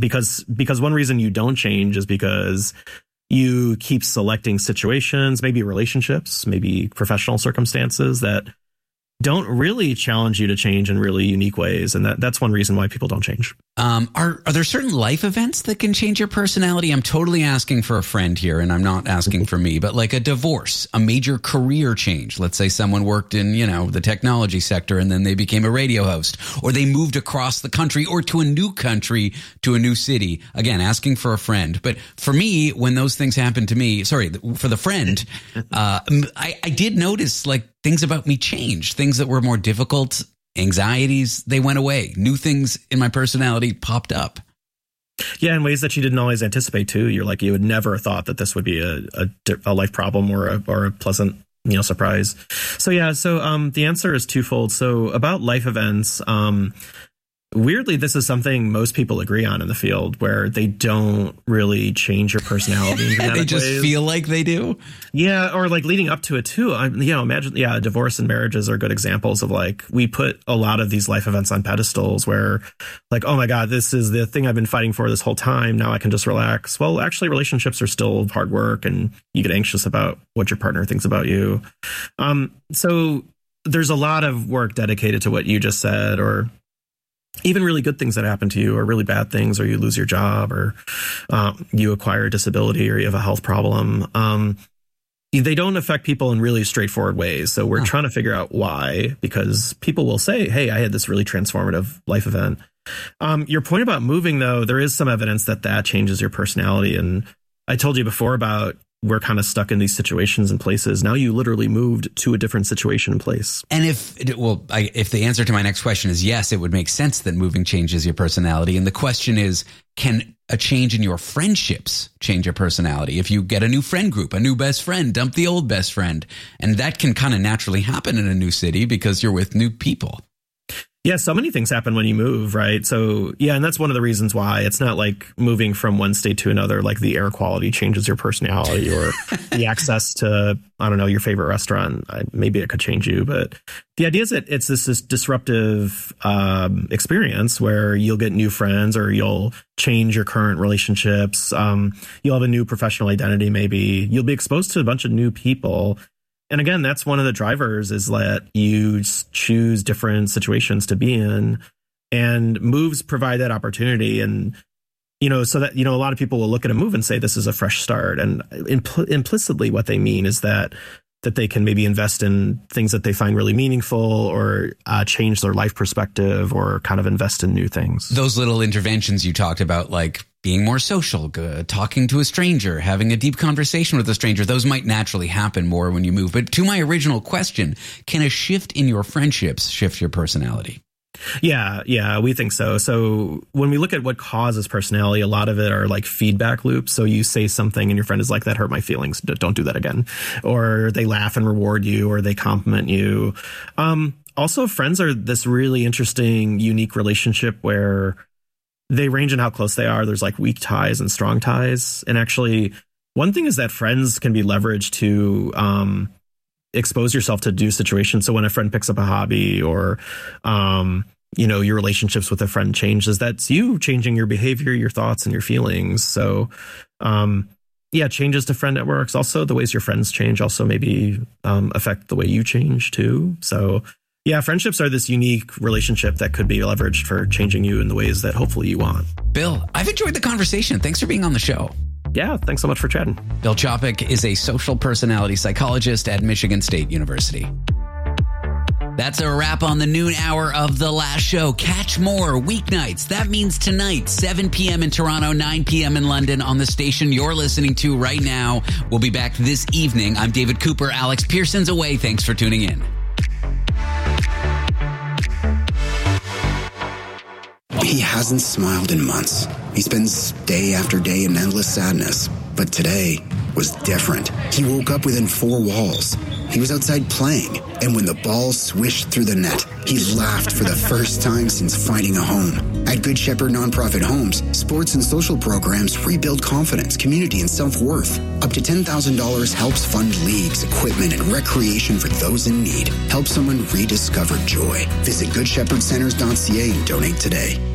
because one reason you don't change is because you keep selecting situations, maybe relationships, maybe professional circumstances that don't really challenge you to change in really unique ways. And that's one reason why people don't change. Are there certain life events that can change your personality? I'm totally asking for a friend here, and I'm not asking for me, but like a divorce, a major career change. Let's say someone worked in, the technology sector and then they became a radio host, or they moved across the country or to a new country, to a new city. Again, asking for a friend. But for me, when those things happen to me, for the friend, I did notice like things about me changed, things that were more difficult. Anxieties, they went away. New things in my personality popped up. Yeah, in ways that you didn't always anticipate too. You're like, you would never have thought that this would be a life problem or a pleasant, surprise. So the answer is twofold. So about life events, weirdly, this is something most people agree on in the field, where they don't really change your personality. They just feel like they do. Yeah, or like leading up to it too. Imagine, divorce and marriages are good examples of like, we put a lot of these life events on pedestals where like, oh my God, this is the thing I've been fighting for this whole time. Now I can just relax. Well, actually, relationships are still hard work, and you get anxious about what your partner thinks about you. So there's a lot of work dedicated to what you just said, or even really good things that happen to you, or really bad things, or you lose your job, or you acquire a disability, or you have a health problem. They don't affect people in really straightforward ways. So we're trying to figure out why, because people will say, hey, I had this really transformative life event. Your point about moving, though, there is some evidence that changes your personality. And I told you before about we're kind of stuck in these situations and places. Now you literally moved to a different situation and place. And if the answer to my next question is yes, it would make sense that moving changes your personality. And the question is, can a change in your friendships change your personality? If you get a new friend group, a new best friend, dump the old best friend. And that can kind of naturally happen in a new city because you're with new people. Yeah, so many things happen when you move, right? So, yeah, and that's one of the reasons why it's not like moving from one state to another, like the air quality changes your personality, or the access to, I don't know, your favorite restaurant. Maybe it could change you. But the idea is that it's this disruptive experience where you'll get new friends, or you'll change your current relationships. You'll have a new professional identity, maybe. You'll be exposed to a bunch of new people. And again, that's one of the drivers, is that you choose different situations to be in, and moves provide that opportunity. And, so that, a lot of people will look at a move and say, this is a fresh start. And implicitly what they mean is that they can maybe invest in things that they find really meaningful, or change their life perspective, or kind of invest in new things. Those little interventions you talked about, like being more social, talking to a stranger, having a deep conversation with a stranger, those might naturally happen more when you move. But to my original question, can a shift in your friendships shift your personality? Yeah, we think so. So when we look at what causes personality, a lot of it are like feedback loops. So you say something and your friend is like, that hurt my feelings, don't do that again. Or they laugh and reward you, or they compliment you. Also, friends are this really interesting, unique relationship where they range in how close they are. There's like weak ties and strong ties. And actually, one thing is that friends can be leveraged to expose yourself to new situations. So when a friend picks up a hobby, or, your relationships with a friend changes, that's you changing your behavior, your thoughts, and your feelings. So, changes to friend networks. Also, the ways your friends change also maybe affect the way you change too. So, yeah, friendships are this unique relationship that could be leveraged for changing you in the ways that hopefully you want. Bill, I've enjoyed the conversation. Thanks for being on the show. Yeah, thanks so much for chatting. Bill Chopik is a social personality psychologist at Michigan State University. That's a wrap on the noon hour of The Last Show. Catch more weeknights. That means tonight, 7 p.m. in Toronto, 9 p.m. in London on the station you're listening to right now. We'll be back this evening. I'm David Cooper. Alex Pearson's away. Thanks for tuning in. He hasn't smiled in months. He spends day after day in endless sadness. But today was different. He woke up within 4 walls. He was outside playing, and when the ball swished through the net, he laughed for the first time since finding a home. At Good Shepherd Nonprofit Homes, sports and social programs rebuild confidence, community, and self-worth. Up to $10,000 helps fund leagues, equipment, and recreation for those in need. Help someone rediscover joy. Visit GoodShepherdCenters.ca and donate today.